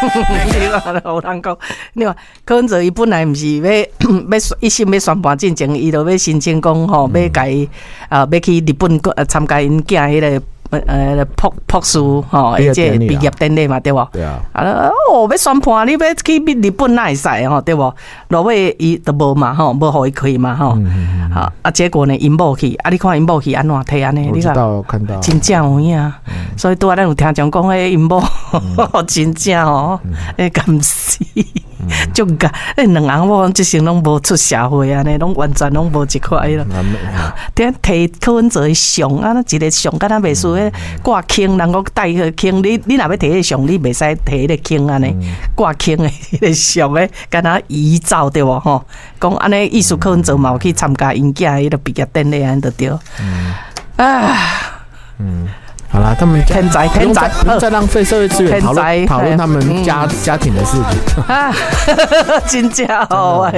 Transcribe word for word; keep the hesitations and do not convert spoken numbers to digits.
有人讲，你看柯文哲伊本来毋是要要一心要宣判进前，伊就要申请讲吼，要甲伊啊要去日本参加因囝迄个。呃，博博士吼，而且毕业典礼嘛，对无？ 对啊。 啊，哦，要宣判，你要去日本哪会使吼，对无？落尾伊都无嘛，吼，无互伊开嘛，吼。好啊，结果呢，因某去，啊，你看因某去安怎摕安尼？ 我知道，看到。 真正有影，所以拄仔咱有听讲讲，迄因某真正哦，诶，敢死。就个，诶，两人某即生拢无出社会安尼，拢完全拢无一块咯。点摕柯文哲的相啊，一个相敢若袂输迄挂坑，人讲戴个坑，你你若要摕迄个相，你袂使摕迄个坑安尼挂坑的迄个相诶，敢若遗照对无吼？讲安尼意思柯文哲嘛有去参加因囝迄个毕业典礼安就对。啊， 嗯。好啦，他们天才天才， 不用再浪费社会资源讨论讨论他们家家庭的事情啊，真正好哎。